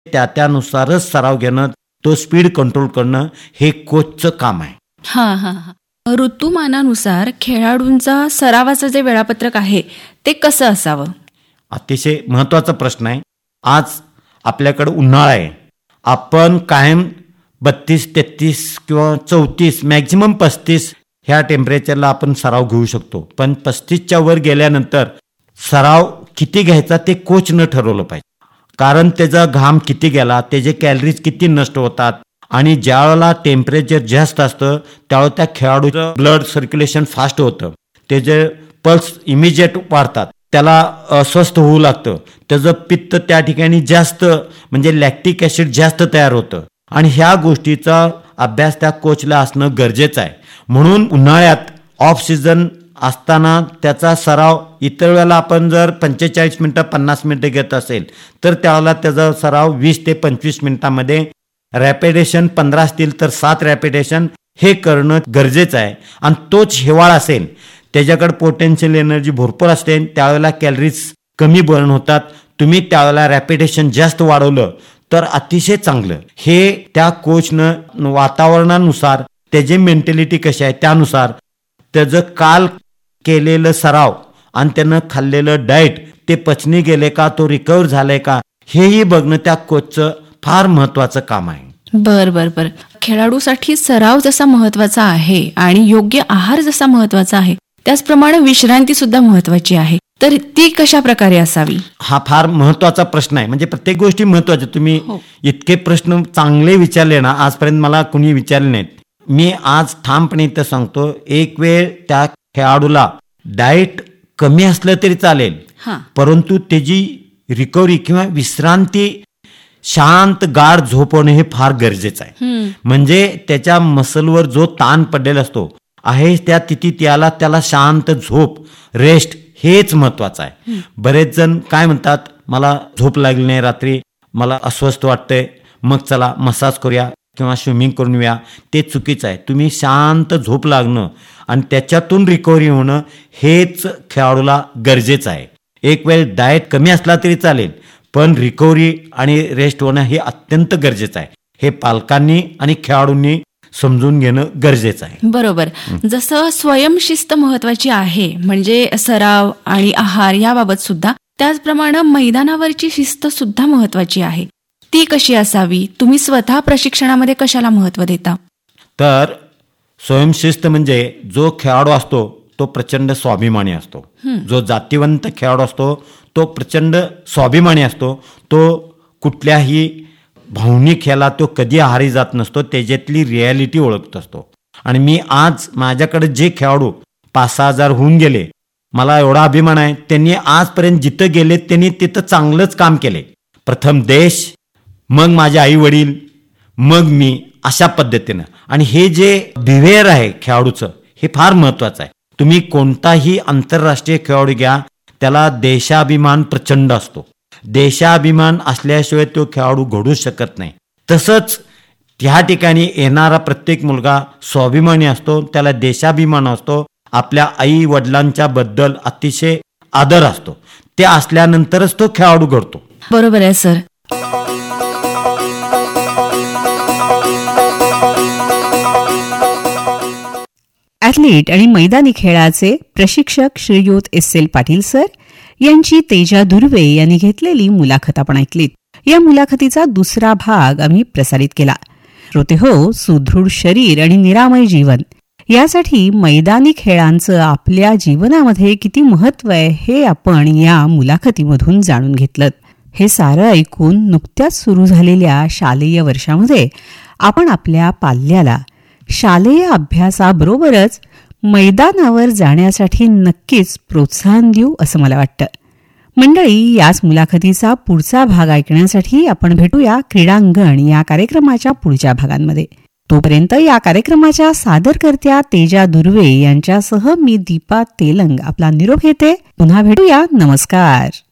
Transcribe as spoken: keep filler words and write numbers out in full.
त्या त्यानुसारच सराव घेणं, तो स्पीड कंट्रोल करणं हे कोचचं काम आहे. हां हां हां ऋतुमानानुसार खेळाडूंचा सरावाचं जे वेळापत्रक आहे ते कसं असावं? अतिशय महत्त्वाचा प्रश्न आहे. आज आपल्याकडे उन्हाळा आहे. आपण कायम बत्तीस तेहतीस किंवा चौतीस मॅक्झिमम पस्तीस ह्या टेम्परेचरला आपण सराव घेऊ शकतो. पण पस्तीसच्या वर गेल्यानंतर सराव किती घ्यायचा ते कोचनं ठरवलं पाहिजे. कारण त्याचा घाम किती गेला, त्याचे कॅलरीज किती नष्ट होतात आणि ज्या वेळेला टेम्परेचर जास्त असतं त्यावेळेला त्या खेळाडूचं ब्लड सर्क्युलेशन फास्ट होतं, त्याचे पल्स इमिजिएट वाढतात, त्याला अस्वस्थ होऊ लागतं, त्याचं पित्त त्या ठिकाणी जास्त म्हणजे लॅक्टिक ॲसिड जास्त तयार होतं आणि ह्या गोष्टीचा अभ्यास त्या कोचला असणं गरजेचं आहे. म्हणून उन्हाळ्यात ऑफ सीझन असताना त्याचा सराव इतर वेळेला आपण जर पंचेचाळीस मिनटं पन्नास मिनटं घेत असेल तर त्यावेळेला त्याचा सराव वीस ते पंचवीस मिनिटामध्ये, रॅपिडेशन पंधरा असतील तर सात रॅपिडेशन हे करणं गरजेचं आहे. आणि तोच हिवाळा असेल, त्याच्याकडे पोटेन्शियल एनर्जी भरपूर असते, त्यावेळेला कॅलरीज कमी बर्न होतात, तुम्ही त्यावेळेला रॅपिडेशन जास्त वाढवलं तर अतिशय चांगलं. हे त्या कोचनं वातावरणानुसार, त्याची मेंटॅलिटी कशी आहे त्यानुसार, त्याचं काल केलेलं सराव आणि त्यानं खाल्लेलं डाएट ते पचनी गेले का, तो रिकवर झालाय का, हेही बघणं त्या कोचचं फार महत्वाचं काम आहे. बर बर बर खेळाडूसाठी सराव जसा महत्वाचा आहे आणि योग्य आहार जसा महत्वाचा आहे त्याचप्रमाणे विश्रांती सुद्धा महत्वाची आहे. तर ती कशा प्रकारे असावी? हा फार महत्वाचा प्रश्न आहे. म्हणजे प्रत्येक गोष्टी महत्वाच्या. तुम्ही इतके प्रश्न चांगले विचारले ना, आजपर्यंत मला कुणी विचारले नाहीत. मी आज ठामपणे इथं सांगतो, एक वेळ त्या खेळाडूला डाएट कमी असलं तरी चालेल, परंतु त्याची रिकव्हरी किंवा विश्रांती, शांत गाढ झोप होणं हे फार गरजेचं आहे. म्हणजे त्याच्या मसलवर जो ताण पडलेला असतो आहे त्या तिथी त्याला त्याला शांत झोप, रेस्ट हेच महत्वाचं आहे. बरेच जण काय म्हणतात, मला झोप लागली नाही रात्री, मला अस्वस्थ वाटतंय, मग चला मसाज करूया किंवा स्विमिंग करून येऊया. ते चुकीचं आहे. तुम्ही शांत झोप लागणं आणि त्याच्यातून रिकव्हरी होणं हेच खेळाडूला गरजेचं आहे. एक वेळ डाएट कमी असला तरी चालेल, पण रिकव्हरी आणि रेस्ट होणं हे अत्यंत गरजेचं आहे. हे पालकांनी आणि खेळाडूंनी समजून घेणं गरजेचं आहे. बरोबर. जसं स्वयंशिस्त महत्वाची आहे म्हणजे सराव आणि आहार याबाबत सुद्धा, त्याचप्रमाणे मैदानावरची शिस्त सुद्धा महत्वाची आहे. ती कशी असावी? तुम्ही स्वतः प्रशिक्षणामध्ये कशाला महत्व देता? तर स्वयंशिस्त म्हणजे जो खेळाडू असतो तो प्रचंड स्वाभिमानी असतो. जो जातीवंत खेळाडू असतो तो प्रचंड स्वाभिमानी असतो. तो कुठल्याही भावनिक खेळाला तो कधी हारी जात नसतो, त्याच्यातली रियालिटी ओळखत असतो. आणि मी आज माझ्याकडे जे खेळाडू पाच सहा हजार होऊन गेले, मला एवढा अभिमान आहे, त्यांनी आजपर्यंत जिथं गेले त्यांनी तिथं चांगलंच काम केले. प्रथम देश, मग माझे आई वडील, मग मी, अशा पद्धतीनं. आणि हे जे बिहेवियर आहे खेळाडूचं हे फार महत्वाचं आहे. तुम्ही कोणताही आंतरराष्ट्रीय खेळाडू घ्या, त्याला देशाभिमान प्रचंड असतो. देशाभिमान असल्याशिवाय तो खेळाडू घडू शकत नाही. तसंच त्या ठिकाणी येणारा प्रत्येक मुलगा स्वाभिमानी असतो, त्याला देशाभिमान असतो, आपल्या आई वडिलांच्या बद्दल अतिशय आदर असतो. ते असल्यानंतरच तो खेळाडू घडतो. बरोबर आहे सर. ॲथलीट आणि मैदानी खेळाचे प्रशिक्षक श्रीयुत एस एल पाटील सर यांची तेजा दुर्वे यांनी घेतलेली मुलाखत आपण ऐकलीत. या मुलाखतीचा दुसरा भाग आम्ही प्रसारित केला. श्रोते हो, सुदृढ शरीर आणि निरामय जीवन यासाठी मैदानी खेळांचं आपल्या जीवनामध्ये किती महत्व आहे हे आपण या मुलाखतीमधून जाणून घेतलं. हे सारं ऐकून नुकत्याच सुरू झालेल्या शालेय वर्षामध्ये आपण आपल्या पाल्याला शालेय अभ्यासाबरोबरच मैदानावर जाण्यासाठी नक्कीच प्रोत्साहन देऊ असं मला वाटतं. मंडळी, याच मुलाखतीचा पुढचा भाग ऐकण्यासाठी आपण भेटूया क्रीडांगण या कार्यक्रमाच्या पुढच्या भागांमध्ये. तोपर्यंत या कार्यक्रमाच्या सादरकर्त्या तेजा दुर्वे यांच्यासह मी दीपा तेलंग आपला निरोप घेते. पुन्हा भेटूया. नमस्कार.